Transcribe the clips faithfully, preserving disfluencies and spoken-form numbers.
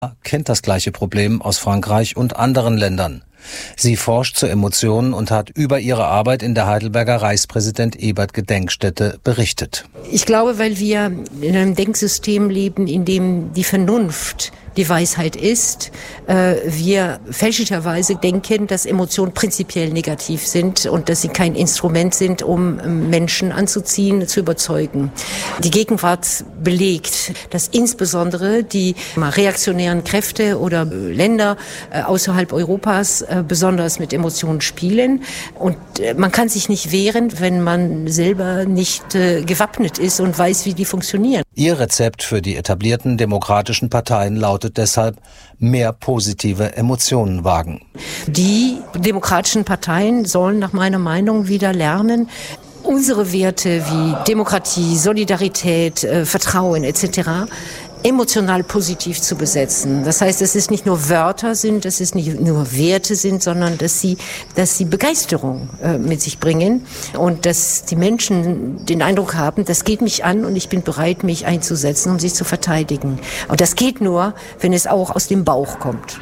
kennt das gleiche Problem aus Frankreich und anderen Ländern. Sie forscht zu Emotionen und hat über ihre Arbeit in der Heidelberger Reichspräsident-Ebert-Gedenkstätte berichtet. Ich glaube, weil wir in einem Denksystem leben, in dem die Vernunft die Weisheit ist, äh, wir fälschlicherweise denken, dass Emotionen prinzipiell negativ sind und dass sie kein Instrument sind, um Menschen anzuziehen, zu überzeugen. Die Gegenwart belegt, dass insbesondere die reaktionären Kräfte oder Länder äh, außerhalb Europas äh, besonders mit Emotionen spielen. Und äh, man kann sich nicht wehren, wenn man selber nicht äh, gewappnet ist und weiß, wie die funktionieren. Ihr Rezept für die etablierten demokratischen Parteien lautet deshalb: mehr positive Emotionen wagen. Die demokratischen Parteien sollen nach meiner Meinung wieder lernen, unsere Werte wie Demokratie, Solidarität, äh, Vertrauen et cetera emotional positiv zu besetzen. Das heißt, dass es nicht nur Wörter sind, dass es nicht nur Werte sind, sondern dass sie, dass sie Begeisterung äh, mit sich bringen und dass die Menschen den Eindruck haben, das geht mich an und ich bin bereit, mich einzusetzen, um sie zu verteidigen. Und das geht nur, wenn es auch aus dem Bauch kommt.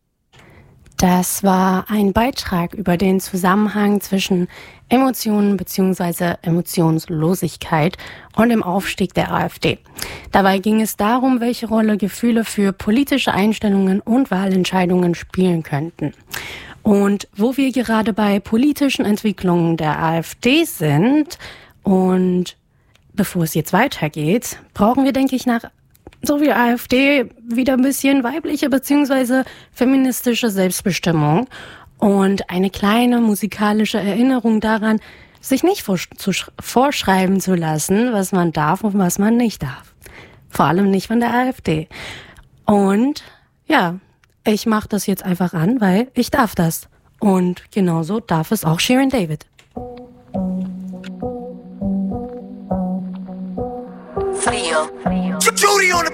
Das war ein Beitrag über den Zusammenhang zwischen Emotionen bzw. Emotionslosigkeit und dem Aufstieg der AfD. Dabei ging es darum, welche Rolle Gefühle für politische Einstellungen und Wahlentscheidungen spielen könnten. Und wo wir gerade bei politischen Entwicklungen der AfD sind und bevor es jetzt weitergeht, brauchen wir, denke ich, nach so wie AfD wieder ein bisschen weibliche bzw. feministische Selbstbestimmung und eine kleine musikalische Erinnerung daran, sich nicht vorschreiben zu lassen, was man darf und was man nicht darf. Vor allem nicht von der AfD. Und ja, ich mache das jetzt einfach an, weil ich darf das. Und genauso darf es auch Shirin David. Frío. Frío.